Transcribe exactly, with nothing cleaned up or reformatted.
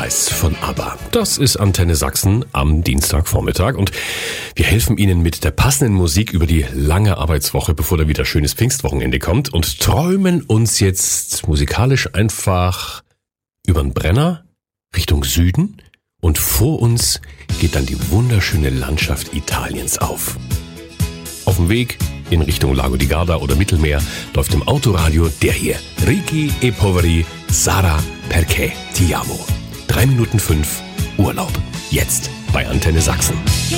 Paradise von ABBA. Das ist Antenne Sachsen am Dienstagvormittag und wir helfen Ihnen mit der passenden Musik über die lange Arbeitswoche, bevor da wieder schönes Pfingstwochenende kommt und träumen uns jetzt musikalisch einfach übern Brenner Richtung Süden und vor uns geht dann die wunderschöne Landschaft Italiens auf. Auf dem Weg in Richtung Lago di Garda oder Mittelmeer läuft im Autoradio der hier. Ricky e Poveri, Sara perché ti amo. drei Minuten fünf Urlaub. Jetzt bei Antenne Sachsen.